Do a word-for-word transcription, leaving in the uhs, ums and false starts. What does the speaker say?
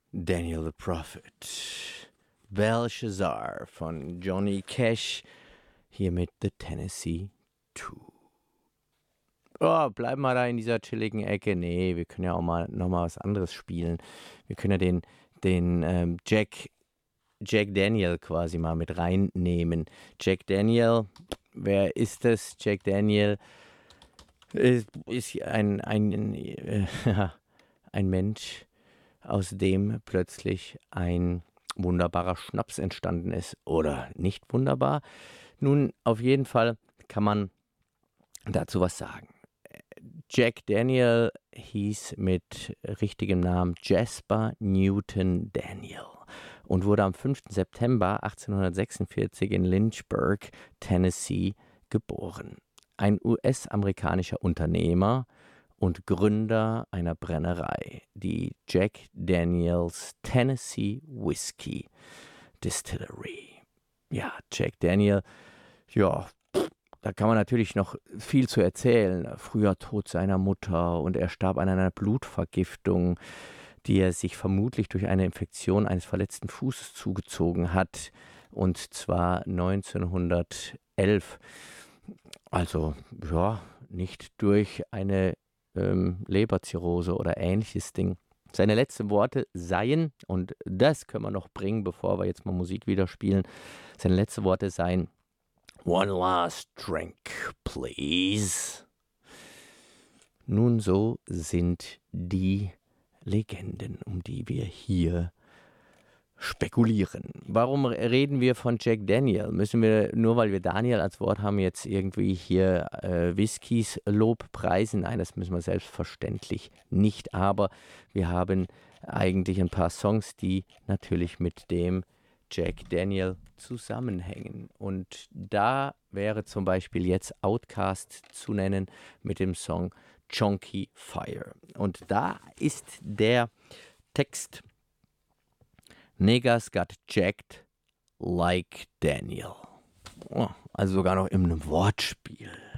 Daniel the Prophet, Belshazzar von Johnny Cash, hier mit The Tennessee Two. Oh, bleiben wir da in dieser chilligen Ecke? Nee, wir können ja auch mal nochmal was anderes spielen. Wir können ja den, den ähm, Jack, Jack Daniel quasi mal mit reinnehmen. Jack Daniel, wer ist das? Jack Daniel ist, ist ein, ein, äh, ein Mensch, aus dem plötzlich ein wunderbarer Schnaps entstanden ist. Oder nicht wunderbar? Nun, auf jeden Fall kann man dazu was sagen. Jack Daniel hieß mit richtigem Namen Jasper Newton Daniel und wurde am fünften September achtzehnhundertsechsundvierzig in Lynchburg, Tennessee, geboren. Ein U S-amerikanischer Unternehmer und Gründer einer Brennerei, die Jack Daniels Tennessee Whiskey Distillery. Ja, Jack Daniel, ja, da kann man natürlich noch viel zu erzählen. Früher Tod seiner Mutter und er starb an einer Blutvergiftung, die er sich vermutlich durch eine Infektion eines verletzten Fußes zugezogen hat, und zwar neunzehnhundertelf. Also, ja, nicht durch eine ähm, Leberzirrhose oder ähnliches Ding. Seine letzten Worte seien, und das können wir noch bringen, bevor wir jetzt mal Musik wieder spielen, seine letzten Worte seien: One last drink, please. Nun, so sind die Legenden, um die wir hier spekulieren. Warum reden wir von Jack Daniel? Müssen wir, nur weil wir Daniel als Wort haben, jetzt irgendwie hier äh, Whiskys Lob preisen? Nein, das müssen wir selbstverständlich nicht. Aber wir haben eigentlich ein paar Songs, die natürlich mit dem Jack Daniel zusammenhängen. Und da wäre zum Beispiel jetzt Outkast zu nennen mit dem Song Chonky Fire. Und da ist der Text: Niggas got jacked like Daniel. Oh, also sogar noch in einem Wortspiel.